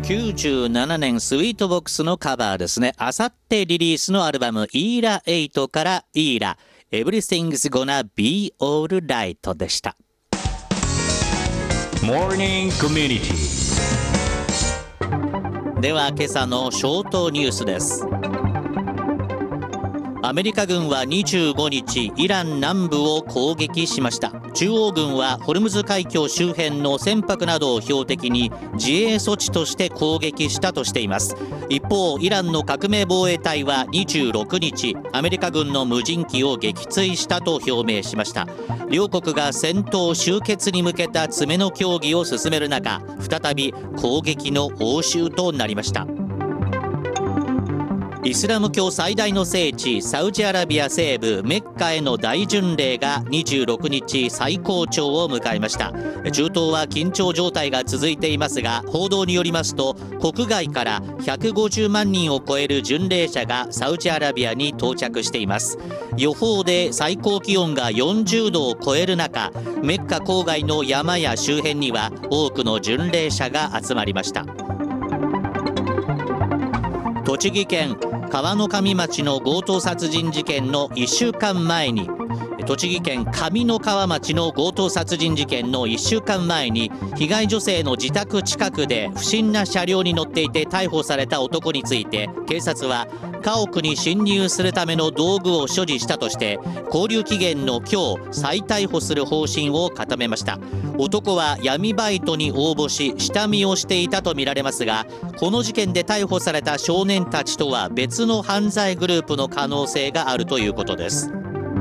97年スイートボックスのカバーですね。あさってリリースのアルバムイーラ8からイーラ Everything's Gonna Be Alright でした。 Morning Community。 では今朝のショートニュースです。アメリカ軍は25日イラン南部を攻撃しました。中央軍はホルムズ海峡周辺の船舶などを標的に自衛措置として攻撃したとしています。一方、イランの革命防衛隊は26日アメリカ軍の無人機を撃墜したと表明しました。両国が戦闘終結に向けた詰めの協議を進める中、再び攻撃の応酬となりました。イスラム教最大の聖地サウジアラビア西部メッカへの大巡礼が26日最高潮を迎えました。中東は緊張状態が続いていますが、報道によりますと国外から150万人を超える巡礼者がサウジアラビアに到着しています。予報で最高気温が40度を超える中、メッカ郊外の山や周辺には多くの巡礼者が集まりました。栃木県川野上町の強盗殺人事件の1週間前に栃木県上三川町の強盗殺人事件の1週間前に被害女性の自宅近くで不審な車両に乗っていて逮捕された男について、警察は家屋に侵入するための道具を所持したとして勾留期限の今日再逮捕する方針を固めました。男は闇バイトに応募し下見をしていたとみられますが、この事件で逮捕された少年たちとは別の犯罪グループの可能性があるということです。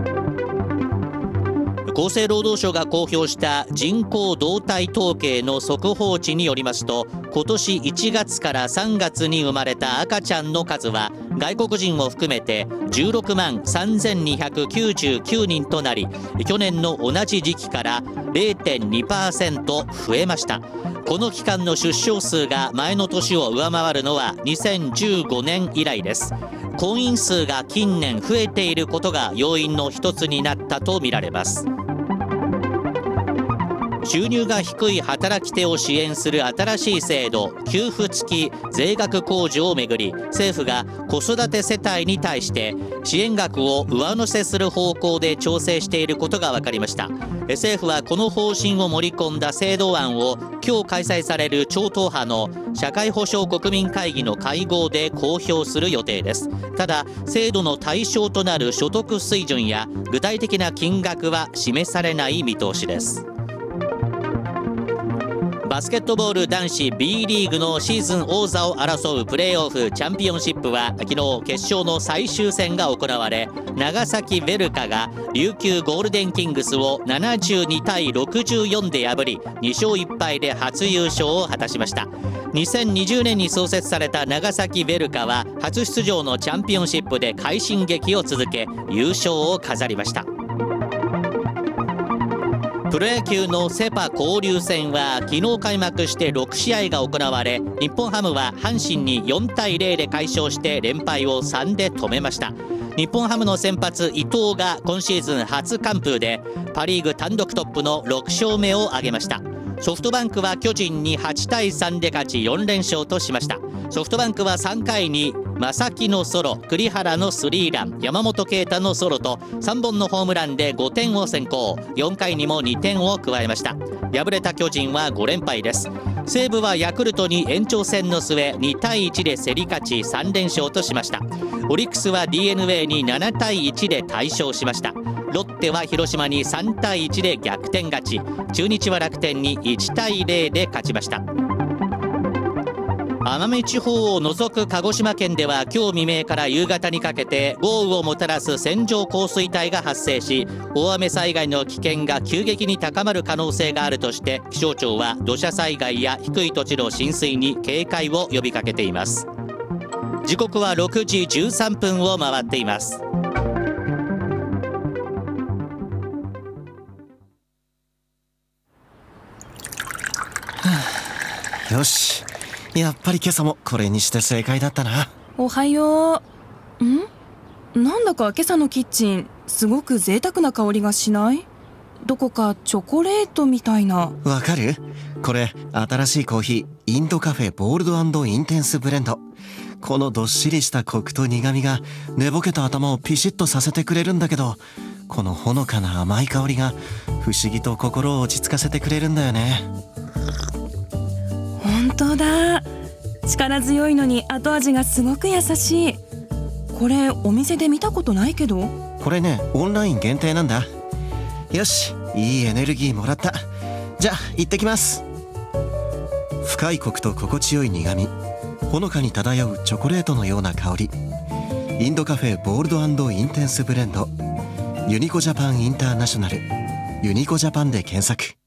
厚生労働省が公表した人口動態統計の速報値によりますと、今年1月から3月に生まれた赤ちゃんの数は外国人を含めて16万3299人となり、去年の同じ時期から 0.2% 増えました。この期間の出生数が前の年を上回るのは2015年以来です。婚姻数が近年増えていることが要因の一つになったとみられます。収入が低い働き手を支援する新しい制度、給付付き税額控除をめぐり、政府が子育て世帯に対して支援額を上乗せする方向で調整していることが分かりました。政府はこの方針を盛り込んだ制度案を今日開催される超党派の社会保障国民会議の会合で公表する予定です。ただ、制度の対象となる所得水準や具体的な金額は示されない見通しです。バスケットボール男子 B リーグのシーズン王座を争うプレーオフチャンピオンシップは昨日決勝の最終戦が行われ、長崎ヴェルカが琉球ゴールデンキングスを72対64で破り2勝1敗で初優勝を果たしました。2020年に創設された長崎ヴェルカは初出場のチャンピオンシップで快進撃を続け優勝を飾りました。プロ野球のセ・パ交流戦は昨日開幕して6試合が行われ、日本ハムは阪神に4対0で快勝して連敗を3で止めました。日本ハムの先発伊藤が今シーズン初完封でパ・リーグ単独トップの6勝目を挙げました。ソフトバンクは巨人に8対3で勝ち4連勝としました。ソフトバンクは3回に正木のソロ、栗原のスリーラン、山本啓太のソロと3本のホームランで5点を先行。4回にも2点を加えました。敗れた巨人は5連敗です。西武はヤクルトに延長戦の末2対1で競り勝ち3連勝としました。オリックスは DNA に7対1で大勝しました。ロッテは広島に3対1で逆転勝ち、中日は楽天に1対0で勝ちました。奄美地方を除く鹿児島県では今日未明から夕方にかけて豪雨をもたらす線状降水帯が発生し、大雨災害の危険が急激に高まる可能性があるとして気象庁は土砂災害や低い土地の浸水に警戒を呼びかけています。時刻は6時13分を回っています。 よし、やっぱり今朝もこれにして正解だったな。 おはよう。なんだか今朝のキッチンすごく贅沢な香りがしない？ どこかチョコレートみたいな。 わかる？これ新しいコーヒー、インドカフェボールド&インテンスブレンド。このどっしりしたコクと苦みが寝ぼけた頭をピシッとさせてくれるんだけど、このほのかな甘い香りが不思議と心を落ち着かせてくれるんだよね。 本当だ。力強いのに後味がすごく優しい。これお店で見たことないけど。 これね、オンライン限定なんだ。よし、いいエネルギーもらった。じゃあ行ってきます。深いコクと心地よい苦み、ほのかに漂うチョコレートのような香り。インドカフェボールド&インテンスブレンド、ユニコジャパンインターナショナル、ユニコジャパンで検索。